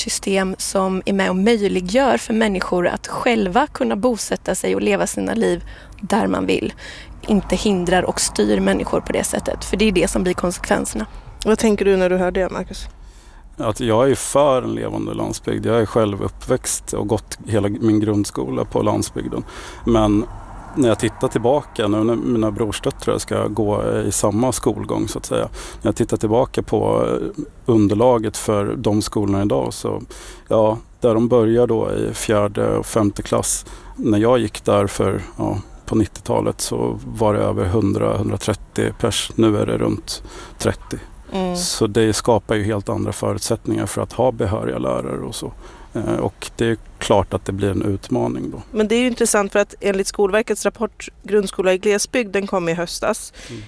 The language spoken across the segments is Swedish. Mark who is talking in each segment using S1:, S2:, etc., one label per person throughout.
S1: välfärdssystem som är med och möjliggör för människor att själva kunna bosätta sig och leva sina liv där man vill. Inte hindrar och styr människor på det sättet. För det är det som blir konsekvenserna.
S2: Vad tänker du när du hör det, Marcus?
S3: Att jag är för en levande landsbygd. Jag är själv uppväxt och gått hela min grundskola på landsbygden. Men när jag tittar tillbaka, nu när mina brorsdöttrar ska gå i samma skolgång så att säga. När jag tittar tillbaka på underlaget för de skolorna idag så ja, där de börjar då i 4:e och 5:e klass. När jag gick där på 90-talet så var det över 100-130 pers. Nu är det runt 30. Så det skapar ju helt andra förutsättningar för att ha behöriga lärare och så. Och det är klart att det blir en utmaning då.
S2: Men det är ju intressant för att enligt Skolverkets rapport Grundskola i glesbygd, den kom i höstas.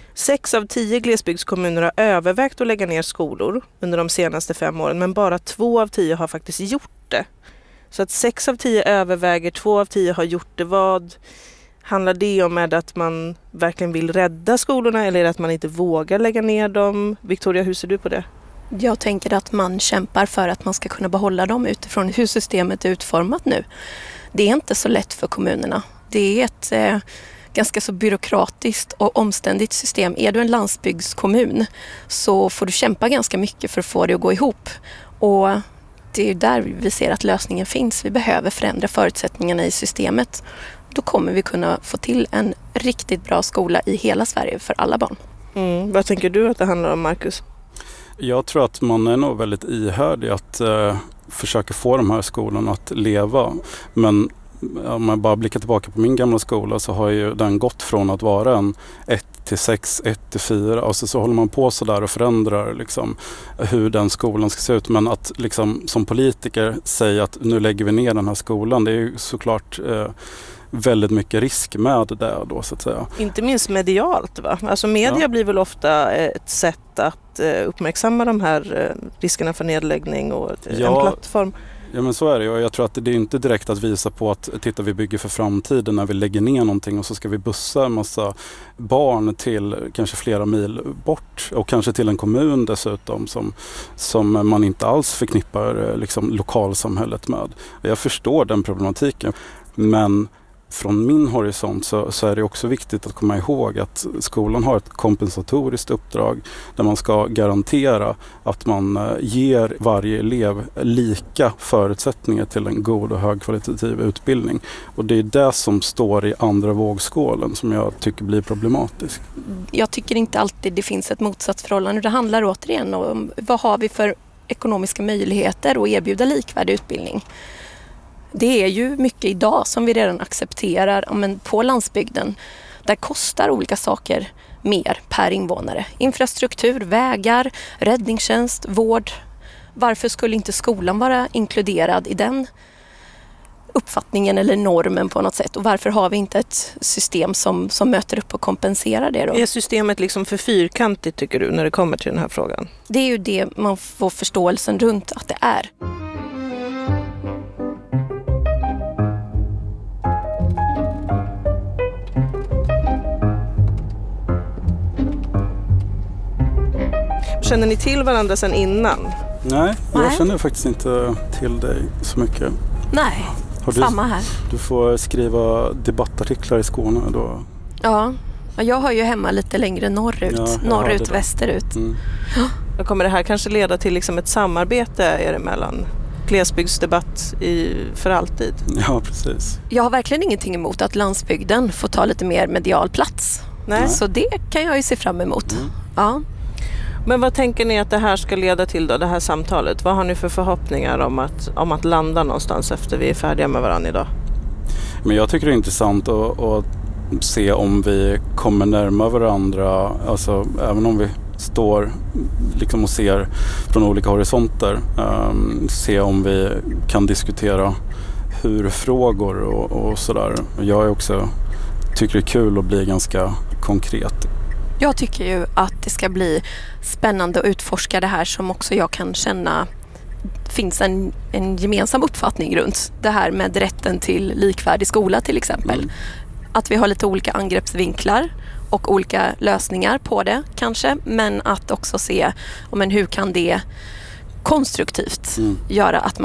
S2: 6 av 10 glesbygdskommuner har övervägt att lägga ner skolor under de senaste 5 åren. Men bara 2 av 10 har faktiskt gjort det. Så att 6 av 10 överväger, 2 av 10 har gjort det. Vad handlar det om? Med att man verkligen vill rädda skolorna eller att man inte vågar lägga ner dem? Victoria, hur ser du på det?
S1: Jag tänker att man kämpar för att man ska kunna behålla dem utifrån hur systemet är utformat nu. Det är inte så lätt för kommunerna. Det är ett ganska så byråkratiskt och omständigt system. Är du en landsbygdskommun så får du kämpa ganska mycket för att få det att gå ihop. Och det är där vi ser att lösningen finns. Vi behöver förändra förutsättningarna i systemet. Då kommer vi kunna få till en riktigt bra skola i hela Sverige för alla barn.
S2: Vad tänker du att det handlar om, Marcus?
S3: Jag tror att man är nog väldigt ihärdig att försöka få de här skolorna att leva. Men om man bara blickar tillbaka på min gamla skola så har ju den gått från att vara en 1-6, 1-4 och så håller man på så där och förändrar liksom hur den skolan ska se ut. Men att liksom som politiker säga att nu lägger vi ner den här skolan, det är ju såklart väldigt mycket risk med det då så att säga. Inte
S2: minst medialt va? Alltså media blir väl ofta ett sätt att uppmärksamma de här riskerna för nedläggning och en plattform.
S3: Ja men så är det och jag tror att det är inte direkt att visa på att titta vi bygger för framtiden när vi lägger ner någonting och så ska vi bussa en massa barn till kanske flera mil bort och kanske till en kommun dessutom som man inte alls förknippar liksom lokalsamhället med. Jag förstår den problematiken men från min horisont så är det också viktigt att komma ihåg att skolan har ett kompensatoriskt uppdrag där man ska garantera att man ger varje elev lika förutsättningar till en god och högkvalitativ utbildning. Och det är det som står i andra vågskålen som jag tycker blir problematiskt.
S1: Jag tycker inte alltid det finns ett motsatsförhållande. Det handlar återigen om vad har vi för ekonomiska möjligheter att erbjuda likvärdig utbildning. Det är ju mycket idag som vi redan accepterar men på landsbygden. Där kostar olika saker mer per invånare. Infrastruktur, vägar, räddningstjänst, vård. Varför skulle inte skolan vara inkluderad i den uppfattningen eller normen på något sätt? Och varför har vi inte ett system som möter upp och kompenserar det då?
S2: Är systemet liksom för fyrkantigt tycker du när det kommer till den här frågan?
S1: Det är ju det man får förståelsen runt att det är.
S2: Känner ni till varandra sedan innan?
S3: Nej, jag känner faktiskt inte till dig så mycket.
S1: Nej, samma här.
S3: Du får skriva debattartiklar i Skåne då.
S1: Ja, jag har ju hemma lite längre norrut. Norrut, västerut.
S2: Då kommer det här kanske leda till liksom ett samarbete er emellan? Glesbygdsdebatt för alltid?
S3: Ja, precis.
S1: Jag har verkligen ingenting emot att landsbygden får ta lite mer medial plats.
S2: Nej.
S1: Så det kan jag ju se fram emot. Ja.
S2: Men vad tänker ni att det här ska leda till då, det här samtalet? Vad har ni för förhoppningar om att landa någonstans efter vi är färdiga med varandra idag?
S3: Men jag tycker det är intressant att se om vi kommer närma varandra, alltså även om vi står liksom och ser från olika horisonter, se om vi kan diskutera hur-frågor och sådär. Jag är också tycker det är kul att bli ganska konkret.
S1: Jag tycker ju att det ska bli spännande att utforska det här som också jag kan känna finns en gemensam uppfattning runt. Det här med rätten till likvärdig skola till exempel. Att vi har lite olika angreppsvinklar och olika lösningar på det kanske. Men att också se hur kan det konstruktivt göra att man